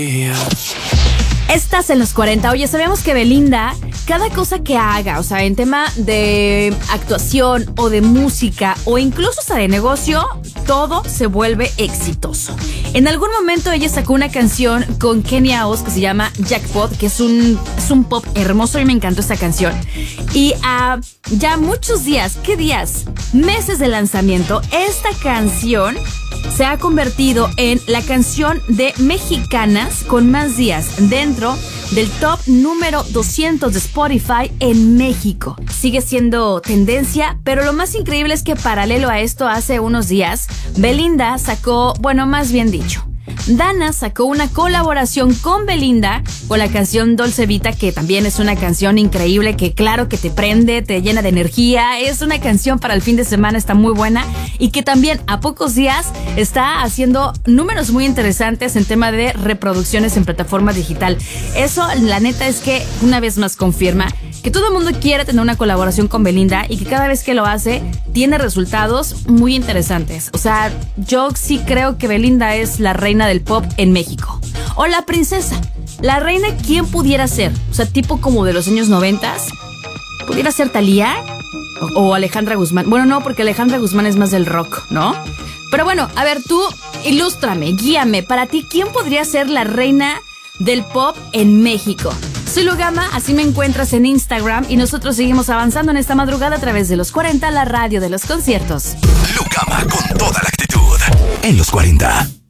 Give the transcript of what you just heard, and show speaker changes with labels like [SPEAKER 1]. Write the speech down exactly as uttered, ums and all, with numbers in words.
[SPEAKER 1] Estás en los cuarenta. Oye, sabemos que Belinda, cada cosa que haga, o sea, en tema de actuación o de música o incluso hasta de negocio, todo se vuelve exitoso. En algún momento ella sacó una canción con Kenia Oz que se llama Jackpot, que es un, es un pop hermoso y me encantó esta canción. Y uh, ya muchos días, ¿qué días? Meses de lanzamiento, esta canción se ha convertido en la canción de mexicanas con más días dentro del top número doscientos de Spotify en México. Sigue siendo tendencia, pero lo más increíble es que paralelo a esto, hace unos días, Belinda sacó, bueno, más bien dicho, Dana sacó una colaboración con Belinda con la canción Dolce Vita, que también es una canción increíble que claro que te prende, te llena de energía. Es una canción para el fin de semana, está muy buena y que también a pocos días está haciendo números muy interesantes en tema de reproducciones en plataforma digital. Eso, la neta, es que una vez más confirma que todo el mundo quiere tener una colaboración con Belinda y que cada vez que lo hace tiene resultados muy interesantes. O sea, yo sí creo que Belinda es la reina del pop en México. O la princesa. La reina, ¿quién pudiera ser? O sea, tipo como de los años noventas. ¿Pudiera ser Thalía? O, o Alejandra Guzmán. Bueno, no, porque Alejandra Guzmán es más del rock, ¿no? Pero bueno, a ver, tú ilústrame, guíame. Para ti, ¿quién podría ser la reina del pop en México? Soy Lugama, así me encuentras en Instagram y nosotros seguimos avanzando en esta madrugada a través de los cuarenta, la radio de los conciertos.
[SPEAKER 2] Lugama con toda la actitud en los cuarenta.